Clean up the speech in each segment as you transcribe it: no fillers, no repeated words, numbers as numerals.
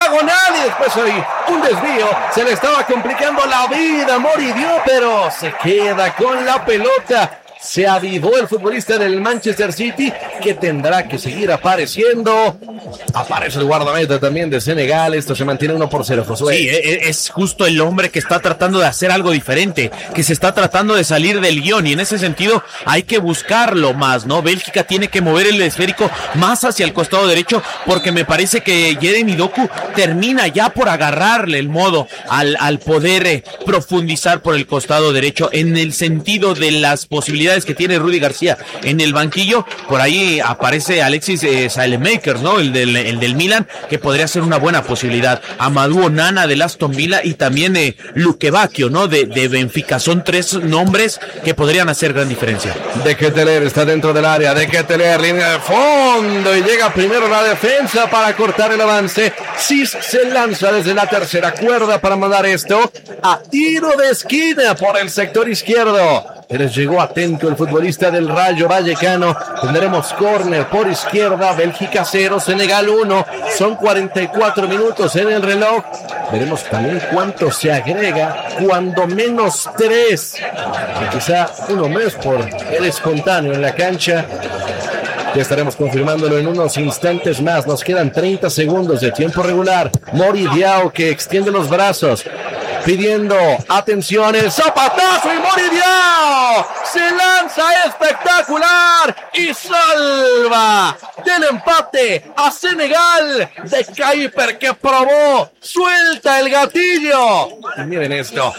diagonal y después hoy un desvío. Se le estaba complicando la vida a Mori Diaw, pero se queda con la pelota. Se avivó el futbolista del Manchester City, que tendrá que seguir apareciendo. Aparece el guardameta también de Senegal. Esto se mantiene 1-0, Josué. Sí, es justo el hombre que está tratando de hacer algo diferente, que se está tratando de salir del guión, y en ese sentido hay que buscarlo más, ¿no? Bélgica tiene que mover el esférico más hacia el costado derecho, porque me parece que Jeremy Doku termina ya por agarrarle el modo al poder profundizar por el costado derecho, en el sentido de las posibilidades que tiene Rudy García en el banquillo. Por ahí aparece Alexis Saelemaekers, ¿no? El del Milan, que podría ser una buena posibilidad. Amadou Onana del Aston Villa y también Luque Bacchio, ¿no? De Benfica. Son tres nombres que podrían hacer gran diferencia. De Ketelaere está dentro del área. De Ketelaere, línea de fondo, y llega primero la defensa para cortar el avance. Cis se lanza desde la tercera cuerda para mandar esto a tiro de esquina por el sector izquierdo. Pero llegó atento el futbolista del Rayo Vallecano. Tendremos córner por izquierda. Bélgica 0, Senegal 1. Son 44 minutos en el reloj. Veremos también cuánto se agrega. Cuando menos 3. Y quizá uno más por el espontáneo en la cancha. Ya estaremos confirmándolo en unos instantes más. Nos quedan 30 segundos de tiempo regular. Mori Diaw, que extiende los brazos, pidiendo atención, el zapatazo, y Mori Diaw se lanza espectacular y salva del empate a Senegal. De Kuiper, que probó, suelta el gatillo. Y miren esto,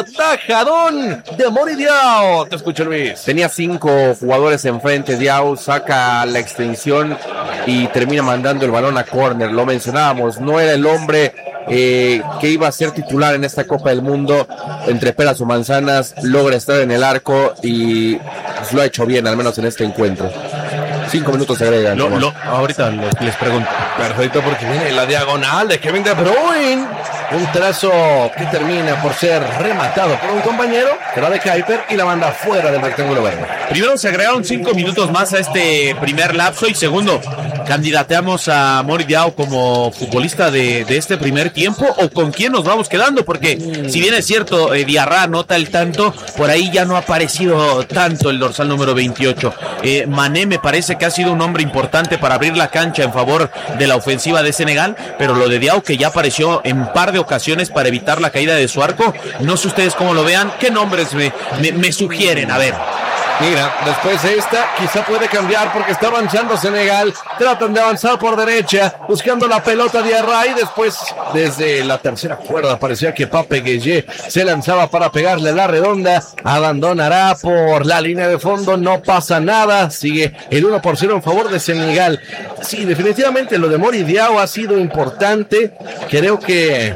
atajadón de Mori Diaw. Te escucho, Luis. Tenía 5 jugadores enfrente. Diaw saca la extensión y termina mandando el balón a córner. Lo mencionábamos, no era el hombre que iba a ser titular en esta Copa del Mundo. Entre peras o manzanas logra estar en el arco y pues, lo ha hecho bien, al menos en este encuentro. 5 minutos se agregan. Ahorita les pregunto. Perfecto, porque viene la diagonal de Kevin De Bruyne. Un trazo que termina por ser rematado por un compañero, que era de Kuiper, y la manda fuera del rectángulo verde. Primero, se agregaron 5 minutos más a este primer lapso, y segundo, candidateamos a Mori Diaw como futbolista de este primer tiempo, o con quién nos vamos quedando, porque si bien es cierto, Diarra anota el tanto, por ahí ya no ha aparecido tanto el dorsal número 28. Mané me parece que ha sido un hombre importante para abrir la cancha en favor de la ofensiva de Senegal, pero lo de Diaw, que ya apareció en par de ocasiones para evitar la caída de su arco, no sé ustedes cómo lo vean, qué nombres me sugieren, a ver. Mira, después de esta, quizá puede cambiar porque está avanzando Senegal. Tratan de avanzar por derecha, buscando la pelota de Array. Después, desde la tercera cuerda, parecía que Pape Gueye se lanzaba para pegarle la redonda. Abandonará por la línea de fondo, no pasa nada. Sigue el 1-0 en favor de Senegal. Sí, definitivamente lo de Mori Diaw ha sido importante. Creo que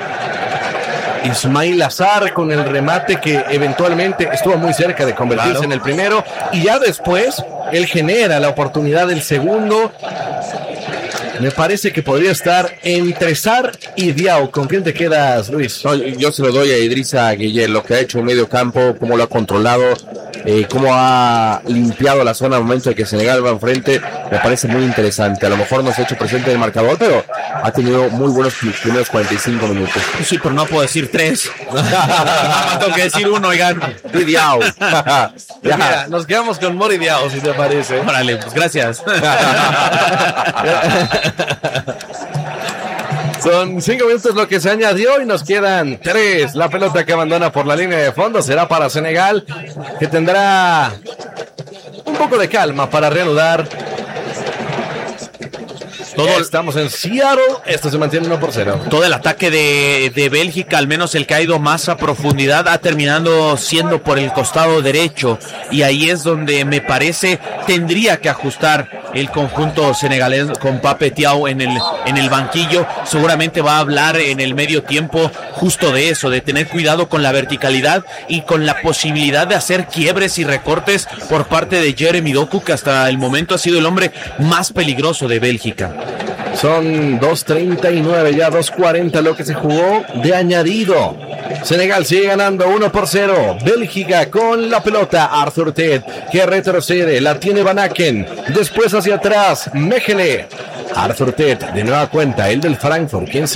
Ismail Azar con el remate que eventualmente estuvo muy cerca de convertirse en el primero, y ya después él genera la oportunidad del segundo. Me parece que podría estar entre Sarr y Diaw. ¿Con quién te quedas, Luis? No, yo se lo doy a Idrissa Gueye, lo que ha hecho en medio campo, cómo lo ha controlado, cómo ha limpiado la zona al momento de que Senegal va enfrente. Me parece muy interesante. A lo mejor no se ha hecho presente en el marcador, pero ha tenido muy buenos primeros 45 minutos. Sí, pero no puedo decir 3. Tengo que decir 1, oigan. Y Diaw. Mira, nos quedamos con Mori Diaw, si te parece. Órale, pues gracias. Son 5 minutos lo que se añadió y nos quedan 3. La pelota que abandona por la línea de fondo será para Senegal, que tendrá un poco de calma para reanudar. Estamos en Seattle. Esto se mantiene 1-0. Todo el ataque de Bélgica, al menos el que ha ido más a profundidad, ha terminado siendo por el costado derecho, y ahí es donde me parece tendría que ajustar el conjunto senegalés con Pape Thiaw en el banquillo. Seguramente va a hablar en el medio tiempo justo de eso, de tener cuidado con la verticalidad y con la posibilidad de hacer quiebres y recortes por parte de Jeremy Doku, que hasta el momento ha sido el hombre más peligroso de Bélgica. Son 2:39, ya 2:40 lo que se jugó de añadido. Senegal sigue ganando 1-0. Bélgica con la pelota. Arthur Ted, que retrocede, la tiene Van Aken. Después hacia atrás, Mechele. Arthur Ted, de nueva cuenta, el del Frankfurt, quien